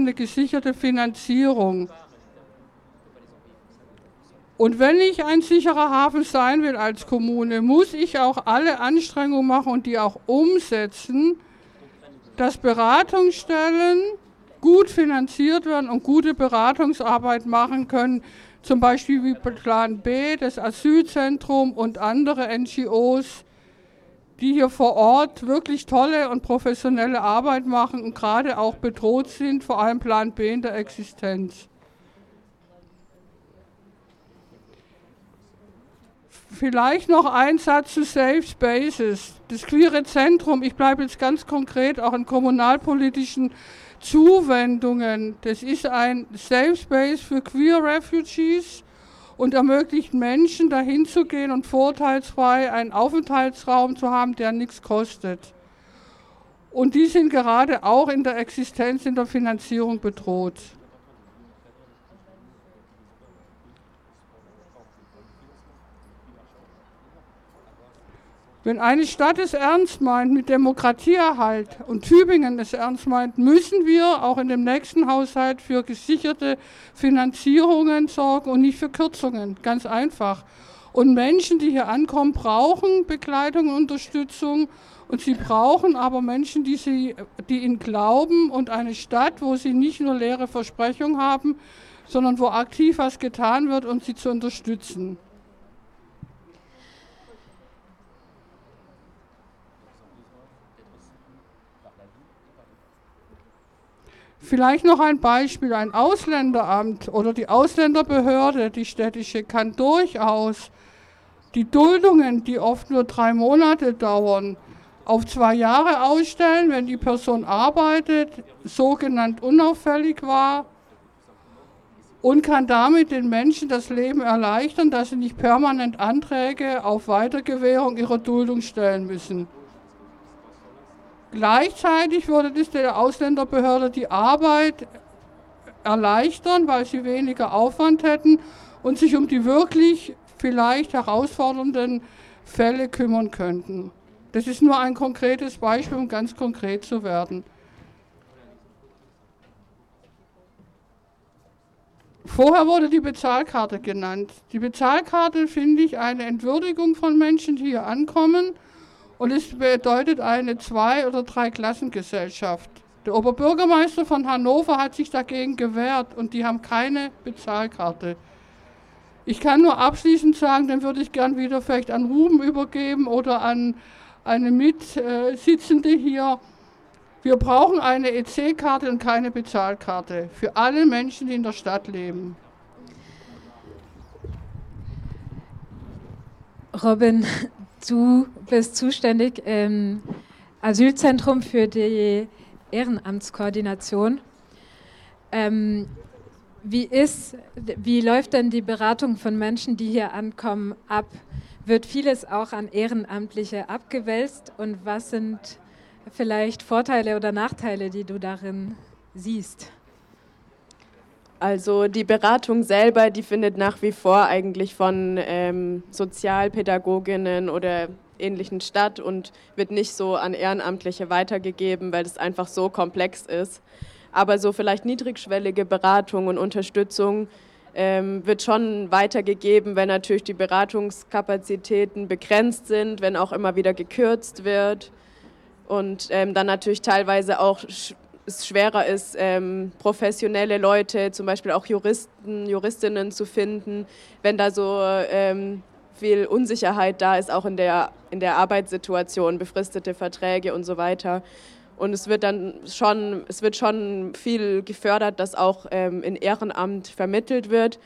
eine gesicherte Finanzierung. Und wenn ich ein sicherer Hafen sein will als Kommune, muss ich auch alle Anstrengungen machen und die auch umsetzen, dass Beratungsstellen gut finanziert werden und gute Beratungsarbeit machen können, zum Beispiel wie Plan B, das Asylzentrum und andere NGOs, die hier vor Ort wirklich tolle und professionelle Arbeit machen und gerade auch bedroht sind, vor allem Plan B in der Existenz. Vielleicht noch ein Satz zu Safe Spaces. Das Queere Zentrum, ich bleibe jetzt ganz konkret auch in kommunalpolitischen Zuwendungen. Das ist ein Safe Space für Queer Refugees und ermöglicht Menschen, dahin zu gehen und vorurteilsfrei einen Aufenthaltsraum zu haben, der nichts kostet. Und die sind gerade auch in der Existenz, in der Finanzierung bedroht. Wenn eine Stadt es ernst meint mit Demokratieerhalt und Tübingen es ernst meint, müssen wir auch in dem nächsten Haushalt für gesicherte Finanzierungen sorgen und nicht für Kürzungen, ganz einfach. Und Menschen, die hier ankommen, brauchen Begleitung und Unterstützung und sie brauchen aber Menschen, die ihnen glauben und eine Stadt, wo sie nicht nur leere Versprechungen haben, sondern wo aktiv was getan wird, um sie zu unterstützen. Vielleicht noch ein Beispiel, ein Ausländeramt oder die Ausländerbehörde, die städtische, kann durchaus die Duldungen, die oft nur 3 Monate dauern, auf 2 Jahre ausstellen, wenn die Person arbeitet, sogenannt unauffällig war und kann damit den Menschen das Leben erleichtern, dass sie nicht permanent Anträge auf Weitergewährung ihrer Duldung stellen müssen. Gleichzeitig würde das der Ausländerbehörde die Arbeit erleichtern, weil sie weniger Aufwand hätten und sich um die wirklich vielleicht herausfordernden Fälle kümmern könnten. Das ist nur ein konkretes Beispiel, um ganz konkret zu werden. Vorher wurde die Bezahlkarte genannt. Die Bezahlkarte finde ich eine Entwürdigung von Menschen, die hier ankommen. Und es bedeutet eine 2- oder 3-Klassengesellschaft. Der Oberbürgermeister von Hannover hat sich dagegen gewehrt und die haben keine Bezahlkarte. Ich kann nur abschließend sagen, den würde ich gern wieder vielleicht an Ruben übergeben oder an eine Mitsitzende hier. Wir brauchen eine EC-Karte und keine Bezahlkarte für alle Menschen, die in der Stadt leben. Robin, du bist zuständig im Asylzentrum für die Ehrenamtskoordination. Wie läuft denn die Beratung von Menschen, die hier ankommen, ab? Wird vieles auch an Ehrenamtliche abgewälzt? Und was sind vielleicht Vorteile oder Nachteile, die du darin siehst? Also die Beratung selber, die findet nach wie vor eigentlich von Sozialpädagoginnen oder Ähnlichen statt und wird nicht so an Ehrenamtliche weitergegeben, weil es einfach so komplex ist. Aber so vielleicht niedrigschwellige Beratung und Unterstützung wird schon weitergegeben, wenn natürlich die Beratungskapazitäten begrenzt sind, wenn auch immer wieder gekürzt wird und dann natürlich teilweise auch es schwerer ist, professionelle Leute, zum Beispiel auch Juristen, Juristinnen zu finden, wenn da so viel Unsicherheit da ist, auch in der Arbeitssituation, befristete Verträge und so weiter. Und es wird schon viel gefördert, dass auch in Ehrenamt vermittelt wird,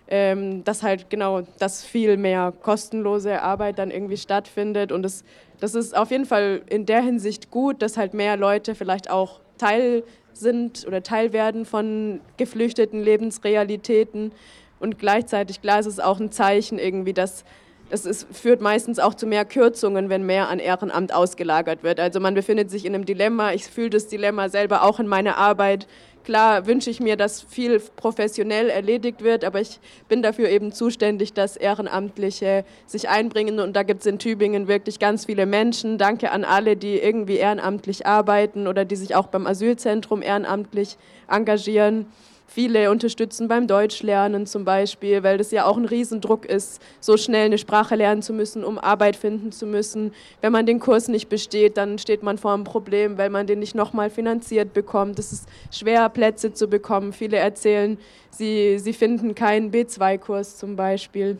dass viel mehr kostenlose Arbeit dann irgendwie stattfindet. Und das ist auf jeden Fall in der Hinsicht gut, dass halt mehr Leute vielleicht auch Teil sind oder Teil werden von geflüchteten Lebensrealitäten. Und gleichzeitig, klar, ist es auch ein Zeichen irgendwie, dass führt meistens auch zu mehr Kürzungen, wenn mehr an Ehrenamt ausgelagert wird. Also man befindet sich in einem Dilemma. Ich fühle das Dilemma selber auch in meiner Arbeit. klar wünsche ich mir, dass viel professionell erledigt wird, aber ich bin dafür eben zuständig, dass Ehrenamtliche sich einbringen und da gibt es in Tübingen wirklich ganz viele Menschen. Danke an alle, die irgendwie ehrenamtlich arbeiten oder die sich auch beim Asylzentrum ehrenamtlich engagieren. Viele unterstützen beim Deutschlernen zum Beispiel, weil das ja auch ein Riesendruck ist, so schnell eine Sprache lernen zu müssen, um Arbeit finden zu müssen. Wenn man den Kurs nicht besteht, dann steht man vor einem Problem, weil man den nicht nochmal finanziert bekommt. Es ist schwer, Plätze zu bekommen. Viele erzählen, sie finden keinen B2-Kurs zum Beispiel.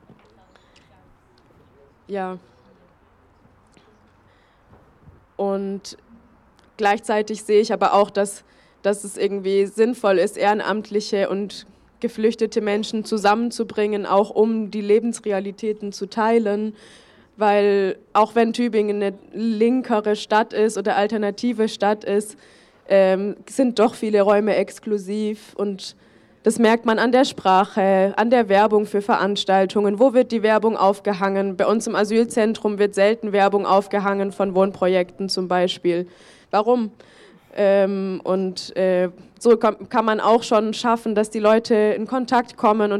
Ja. Und gleichzeitig sehe ich aber auch, dass es irgendwie sinnvoll ist, ehrenamtliche und geflüchtete Menschen zusammenzubringen, auch um die Lebensrealitäten zu teilen, weil auch wenn Tübingen eine linkere Stadt ist oder alternative Stadt ist, sind doch viele Räume exklusiv und das merkt man an der Sprache, an der Werbung für Veranstaltungen. Wo wird die Werbung aufgehangen? Bei uns im Asylzentrum wird selten Werbung aufgehangen von Wohnprojekten zum Beispiel. Warum? So kann man auch schon schaffen, dass die Leute in Kontakt kommen und